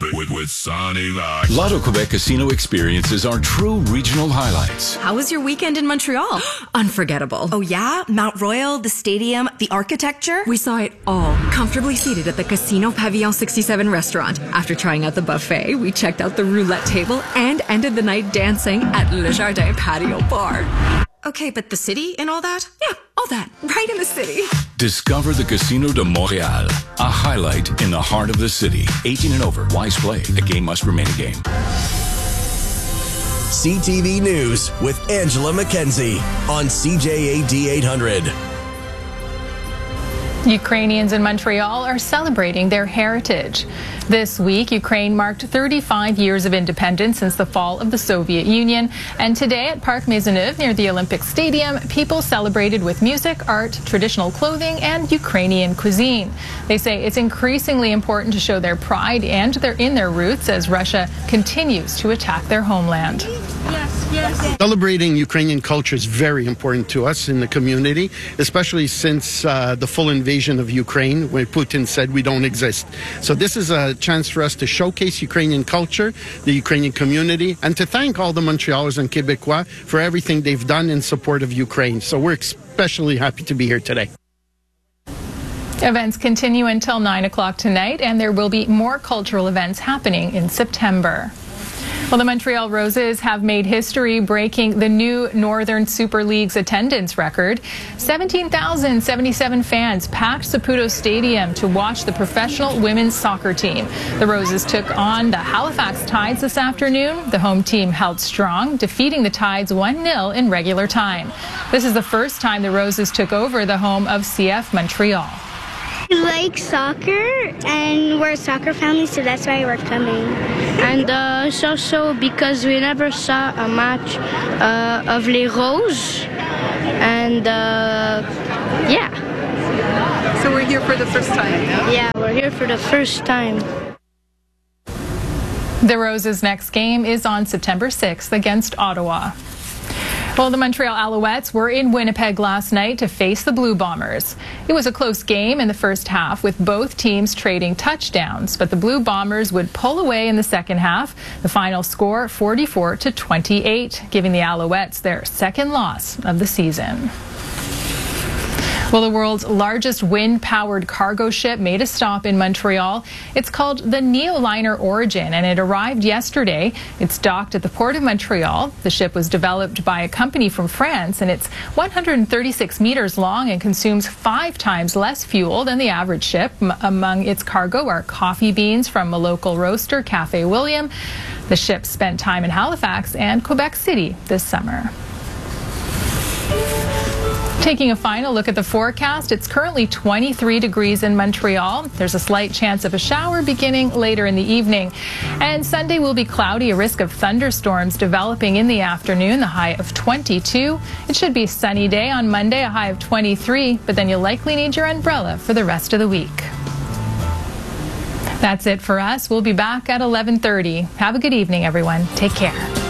with Sonny Rock. Lotto Quebec casino experiences are true regional highlights. How was your weekend in Montreal? Unforgettable. Oh yeah? Mount Royal, the stadium, the architecture? We saw it all, comfortably seated at the Casino Pavillon 67 restaurant. After trying out the buffet, we checked out the roulette table and ended the night dancing at Le Jardin Patio Bar. Okay, but the city and all that? Yeah, all that, right in the city. Discover the Casino de Montréal, a highlight in the heart of the city. 18 and over, wise play. A game must remain a game. CTV News with Angela McKenzie on CJAD 800. Ukrainians in Montreal are celebrating their heritage. This week, Ukraine marked 35 years of independence since the fall of the Soviet Union. And today at Parc Maisonneuve near the Olympic Stadium, people celebrated with music, art, traditional clothing, and Ukrainian cuisine. They say it's increasingly important to show their pride and in their roots as Russia continues to attack their homeland. Celebrating Ukrainian culture is very important to us in the community, especially since the full invasion of Ukraine, where Putin said we don't exist. So this is a chance for us to showcase Ukrainian culture, the Ukrainian community, and to thank all the Montrealers and Quebecois for everything they've done in support of Ukraine. So we're especially happy to be here today. Events continue until 9 o'clock tonight, and there will be more cultural events happening in September. Well, the Montreal Roses have made history breaking the new Northern Super League's attendance record. 17,077 fans packed Saputo Stadium to watch the professional women's soccer team. The Roses took on the Halifax Tides this afternoon. The home team held strong, defeating the Tides 1-0 in regular time. This is the first time the Roses took over the home of CF Montreal. We like soccer, and we're a soccer family, so that's why we're coming. And it's also because we never saw a match of Les Roses, and yeah. So we're here for the first time, yeah? Yeah, we're here for the first time. The Roses' next game is on September 6th against Ottawa. Well, the Montreal Alouettes were in Winnipeg last night to face the Blue Bombers. It was a close game in the first half with both teams trading touchdowns, but the Blue Bombers would pull away in the second half. The final score 44-28, giving the Alouettes their second loss of the season. Well, the world's largest wind-powered cargo ship made a stop in Montreal. It's called the Neoliner Origin, and it arrived yesterday. It's docked at the Port of Montreal. The ship was developed by a company from France, and it's 136 meters long and consumes 5 times less fuel than the average ship. Among its cargo are coffee beans from a local roaster, Café William. The ship spent time in Halifax and Quebec City this summer. Taking a final look at the forecast, it's currently 23 degrees in Montreal. There's a slight chance of a shower beginning later in the evening. And Sunday will be cloudy, a risk of thunderstorms developing in the afternoon, the high of 22. It should be a sunny day on Monday, a high of 23, but then you'll likely need your umbrella for the rest of the week. That's it for us. We'll be back at 11:30. Have a good evening, everyone. Take care.